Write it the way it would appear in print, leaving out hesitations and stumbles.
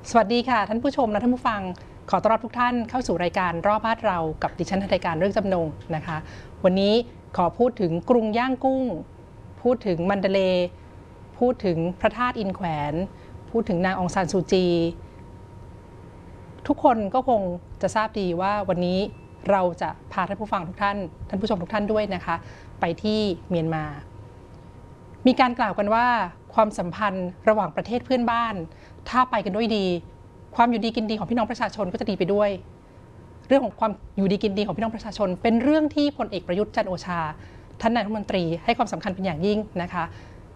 สวัสดีค่ะท่านผู้ชมและท่านผู้ฟังขอต้อนรับทุกท่านเข้าสู่รายการรอบบ้านเรากับดิฉันรายการเรื่องจำนงนะคะวันนี้ขอพูดถึงกรุงย่างกุ้งพูดถึงมันเดเลย์พูดถึงพระธาตุอินแขวนพูดถึงนางองซานซูจีทุกคนก็คงจะทราบดีว่าวันนี้เราจะพาท่านผู้ฟังทุกท่านท่านผู้ชมทุกท่านด้วยนะคะไปที่เมียนมามีการกล่าวกันว่าความสัมพันธ์ระหว่างประเทศเพื่อนบ้านถ้าไปกันด้วยดีความอยู่ดีกินดีของพี่น้องประชาชนก็จะดีไปด้วยเรื่องของความอยู่ดีกินดีของพี่น้องประชาชนเป็นเรื่องที่พลเอกประยุทธ์จันทร์โอชาท่านนายกรัฐมนตรีให้ความสำคัญเป็นอย่างยิ่งนะคะ